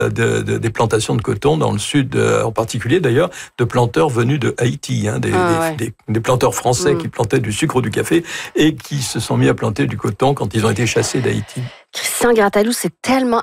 des plantations de coton dans le sud, en particulier d'ailleurs, de planteurs venus de Haïti, des planteurs français qui plantaient du sucre ou du café et qui se sont mis à planter du coton quand ils ont été chassés d'Haïti. Christian Grattalou, c'est tellement